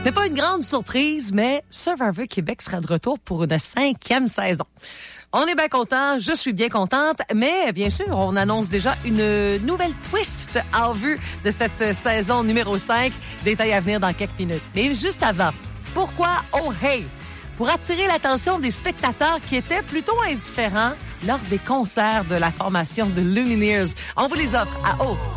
n'est pas une grande surprise, mais Survivor Québec sera de retour pour une 5e saison. On est bien content, je suis bien contente, mais bien sûr, on annonce déjà une nouvelle twist en vue de cette saison numéro 5. Détails à venir dans quelques minutes. Mais juste avant, pourquoi Oh Hey? Pour attirer l'attention des spectateurs qui étaient plutôt indifférents lors des concerts de la formation de Lumineers. On vous les offre à Oh